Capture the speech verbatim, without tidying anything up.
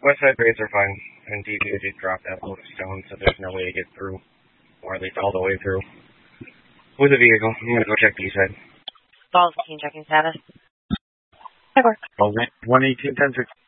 West side grades are fine, and D B just dropped that load of stone, so there's no way to get through, or at least all the way through. With a vehicle, I'm gonna go check the east side. Balls team checking status. Good work. one eighteen ten six.